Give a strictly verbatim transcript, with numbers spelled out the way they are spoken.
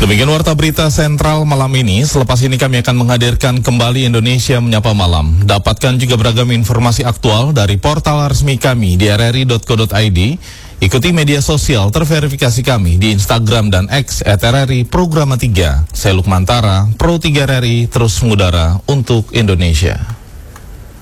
Demikian warta berita sentral malam ini. Selepas ini kami akan menghadirkan kembali Indonesia Menyapa Malam. Dapatkan juga beragam informasi aktual dari portal resmi kami di r r i dot co dot i d. Ikuti media sosial terverifikasi kami di Instagram dan X at R R I Programa tiga. Saya Lukmantara, Pro tiga R R I, terus mengudara untuk Indonesia.